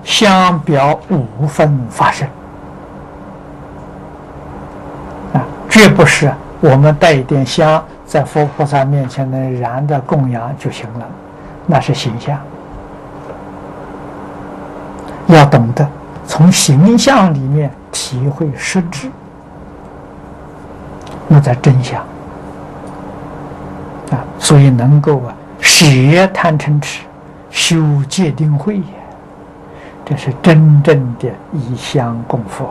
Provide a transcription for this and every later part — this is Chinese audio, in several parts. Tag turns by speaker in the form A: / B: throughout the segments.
A: 香表五分发生绝不是我们带一点香在佛菩萨面前能燃的供养就行了，那是形象。要懂得从形象里面体会实质，那在真相所以能够舍贪嗔痴，修戒定慧也，这是真正的以香供佛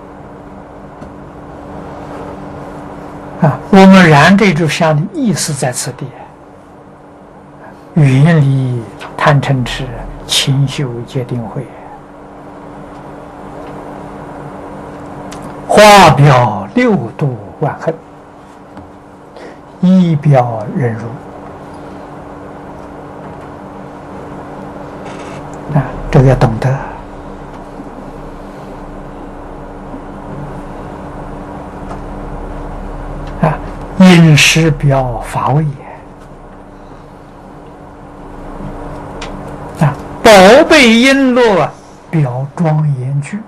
A: 我们燃这炷香的意思在此地，远离贪嗔痴，勤修戒定慧，化表六度万恨，一表忍辱这个要懂得饮食表法味也宝贝璎珞表庄严具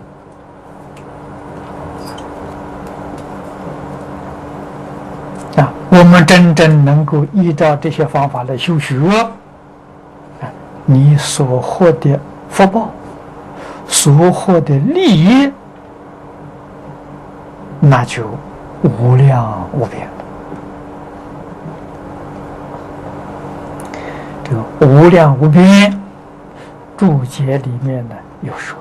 A: 我们真正能够依照这些方法来修学你所获的福报，所获的利益，那就无量无边。这个无量无边注解里面呢有说，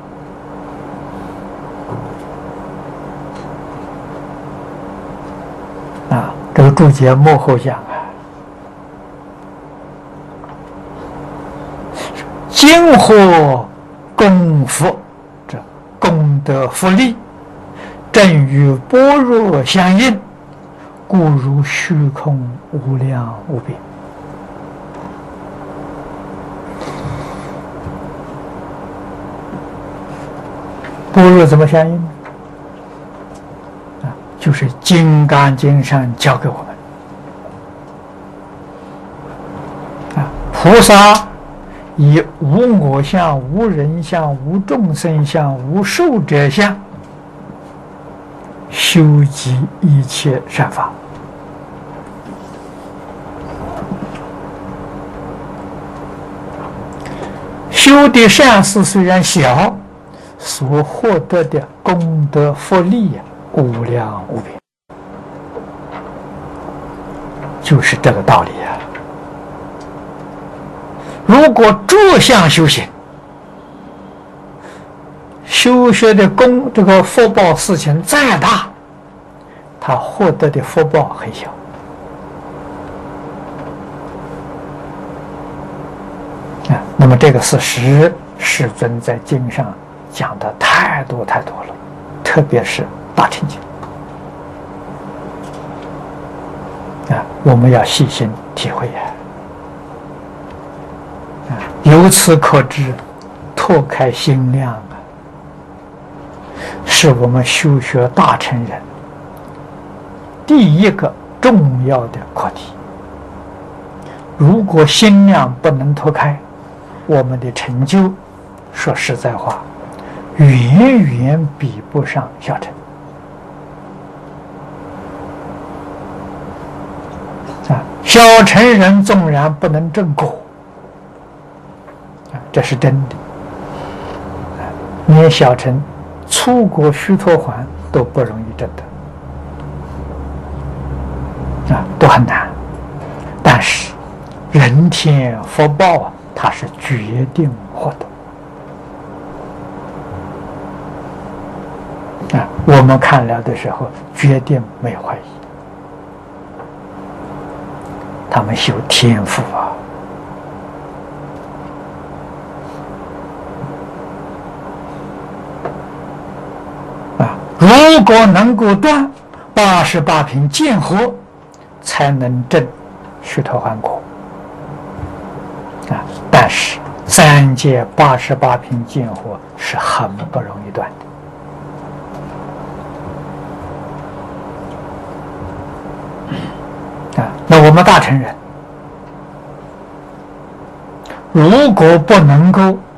A: 这个注解幕后讲今获功夫，这功德福利正与般若相应，故如虚空无量无边。般若怎么相应呢？就是《金刚经》上教给我们菩萨以无我相、无人相、无众生相、无寿者相修集一切善法。修的善事虽然小，所获得的功德福利无量无边，就是这个道理如果着相修行，修学的这个福报事情再大，他获得的福报很小那么这个事实，世尊在经上讲的太多太多了，特别是大乘经我们要细心体会由此可知，拓开心量是我们修学大乘人第一个重要的课题。如果心量不能拓开，我们的成就，说实在话，远远比不上小乘小乘人纵然不能证果这是真的连小乘出国须陀洹都不容易证得都很难。但是人天福报它是决定获得我们看了的时候决定没有怀疑，他们修天赋如果能够断88品见惑，才能证须陀洹果但是3界88品见惑是很不容易断的那我们大乘人如果不能够